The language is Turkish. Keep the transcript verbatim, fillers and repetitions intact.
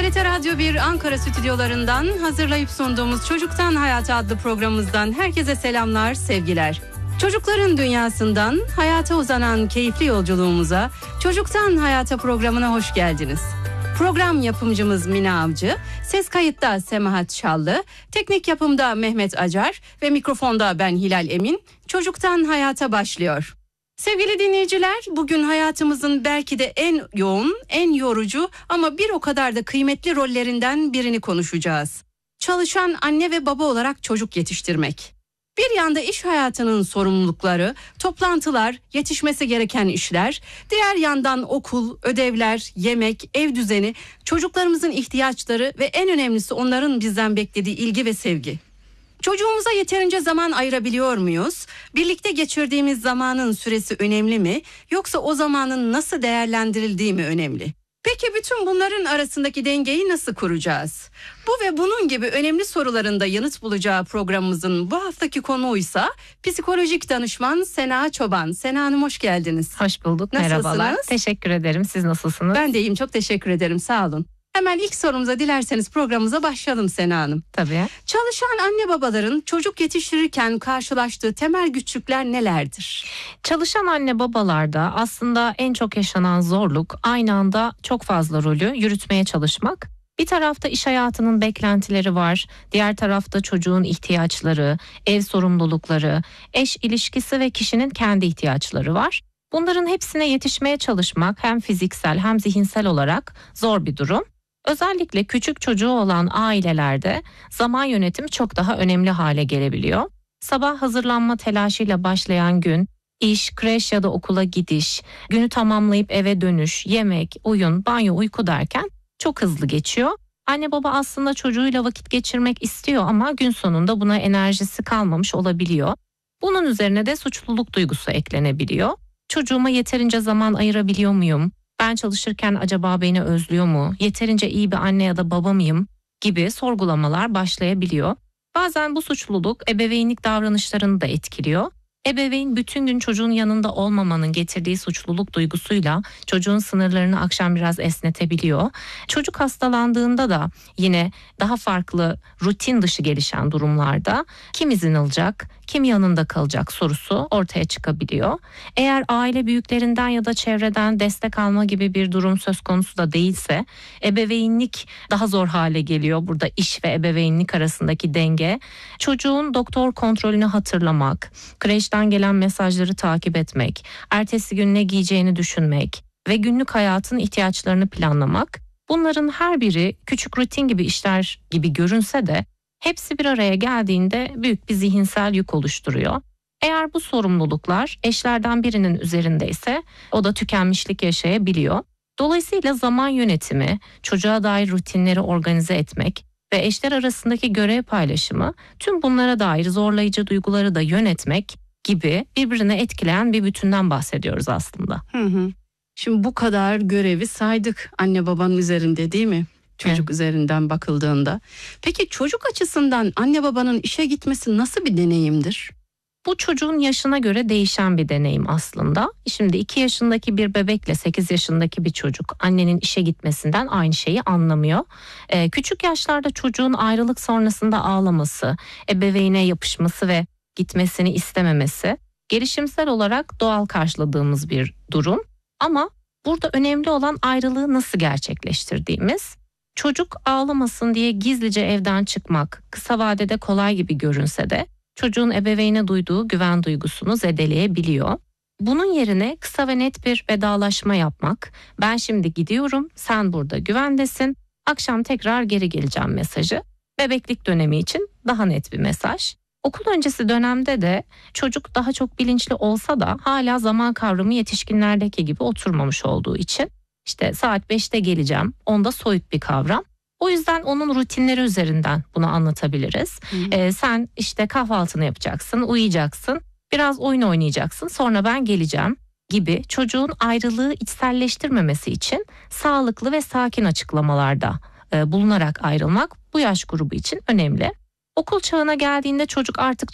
T R T Radyo bir Ankara stüdyolarından hazırlayıp sunduğumuz Çocuktan Hayata adlı programımızdan herkese selamlar, sevgiler. Çocukların dünyasından hayata uzanan keyifli yolculuğumuza Çocuktan Hayata programına hoş geldiniz. Program yapımcımız Mina Avcı, ses kayıtta Semahat Şallı, teknik yapımda Mehmet Acar ve mikrofonda ben Hilal Emin. Çocuktan Hayata başlıyor. Sevgili dinleyiciler, bugün hayatımızın belki de en yoğun, en yorucu ama bir o kadar da kıymetli rollerinden birini konuşacağız. Çalışan anne ve baba olarak çocuk yetiştirmek. Bir yanda iş hayatının sorumlulukları, toplantılar, yetişmesi gereken işler, diğer yandan okul, ödevler, yemek, ev düzeni, çocuklarımızın ihtiyaçları ve en önemlisi onların bizden beklediği ilgi ve sevgi. Çocuğumuza yeterince zaman ayırabiliyor muyuz? Birlikte geçirdiğimiz zamanın süresi önemli mi? Yoksa o zamanın nasıl değerlendirildiği mi önemli? Peki bütün bunların arasındaki dengeyi nasıl kuracağız? Bu ve bunun gibi önemli soruların da yanıt bulacağı programımızın bu haftaki konuğuysa psikolojik danışman Sena Çoban. Sena Hanım hoş geldiniz. Hoş bulduk. Nasılsınız? Merhabalar. Teşekkür ederim. Siz nasılsınız? Ben de iyiyim. Çok teşekkür ederim. Sağ olun. Hemen ilk sorumuza dilerseniz programımıza başlayalım Sena Hanım. Tabii. Çalışan anne babaların çocuk yetiştirirken karşılaştığı temel güçlükler nelerdir? Çalışan anne babalarda aslında en çok yaşanan zorluk aynı anda çok fazla rolü yürütmeye çalışmak. Bir tarafta iş hayatının beklentileri var, diğer tarafta çocuğun ihtiyaçları, ev sorumlulukları, eş ilişkisi ve kişinin kendi ihtiyaçları var. Bunların hepsine yetişmeye çalışmak hem fiziksel hem zihinsel olarak zor bir durum. Özellikle küçük çocuğu olan ailelerde zaman yönetimi çok daha önemli hale gelebiliyor. Sabah hazırlanma telaşıyla başlayan gün, iş, kreş ya da okula gidiş, günü tamamlayıp eve dönüş, yemek, oyun, banyo, uyku derken çok hızlı geçiyor. Anne baba aslında çocuğuyla vakit geçirmek istiyor ama gün sonunda buna enerjisi kalmamış olabiliyor. Bunun üzerine de suçluluk duygusu eklenebiliyor. Çocuğuma yeterince zaman ayırabiliyor muyum? Ben çalışırken acaba beni özlüyor mu? Yeterince iyi bir anne ya da baba mıyım? Gibi sorgulamalar başlayabiliyor. Bazen bu suçluluk ebeveynlik davranışlarını da etkiliyor. Ebeveyn bütün gün çocuğun yanında olmamanın getirdiği suçluluk duygusuyla çocuğun sınırlarını akşam biraz esnetebiliyor. Çocuk hastalandığında da yine daha farklı rutin dışı gelişen durumlarda kim izin alacak, kim yanında kalacak sorusu ortaya çıkabiliyor. Eğer aile büyüklerinden ya da çevreden destek alma gibi bir durum söz konusu da değilse ebeveynlik daha zor hale geliyor. Burada iş ve ebeveynlik arasındaki denge. Çocuğun doktor kontrolünü hatırlamak, kreşten gelen mesajları takip etmek, ertesi gün ne giyeceğini düşünmek ve günlük hayatın ihtiyaçlarını planlamak. Bunların her biri küçük rutin gibi işler gibi görünse de hepsi bir araya geldiğinde büyük bir zihinsel yük oluşturuyor. Eğer bu sorumluluklar eşlerden birinin üzerindeyse o da tükenmişlik yaşayabiliyor. Dolayısıyla zaman yönetimi, çocuğa dair rutinleri organize etmek ve eşler arasındaki görev paylaşımı tüm bunlara dair zorlayıcı duyguları da yönetmek gibi birbirine etkileyen bir bütünden bahsediyoruz aslında. Hı hı. Şimdi bu kadar görevi saydık anne babanın üzerinde değil mi? Çocuk evet. Üzerinden bakıldığında. Peki çocuk açısından anne babanın işe gitmesi nasıl bir deneyimdir? Bu çocuğun yaşına göre değişen bir deneyim aslında. Şimdi iki yaşındaki bir bebekle sekiz yaşındaki bir çocuk annenin işe gitmesinden aynı şeyi anlamıyor. Ee, küçük yaşlarda çocuğun ayrılık sonrasında ağlaması, ebeveyne yapışması ve gitmesini istememesi gelişimsel olarak doğal karşıladığımız bir durum. Ama burada önemli olan ayrılığı nasıl gerçekleştirdiğimiz. Çocuk ağlamasın diye gizlice evden çıkmak kısa vadede kolay gibi görünse de çocuğun ebeveyne duyduğu güven duygusunu zedeleyebiliyor. Bunun yerine kısa ve net bir vedalaşma yapmak, ben şimdi gidiyorum, sen burada güvendesin, akşam tekrar geri geleceğim mesajı. Bebeklik dönemi için daha net bir mesaj. Okul öncesi dönemde de çocuk daha çok bilinçli olsa da hala zaman kavramı yetişkinlerdeki gibi oturmamış olduğu için işte saat beşte geleceğim, onda soyut bir kavram. O yüzden onun rutinleri üzerinden bunu anlatabiliriz. Ee, sen işte kahvaltını yapacaksın, uyuyacaksın, biraz oyun oynayacaksın, sonra ben geleceğim gibi çocuğun ayrılığı içselleştirmemesi için sağlıklı ve sakin açıklamalarda e, bulunarak ayrılmak bu yaş grubu için önemli. Okul çağına geldiğinde çocuk artık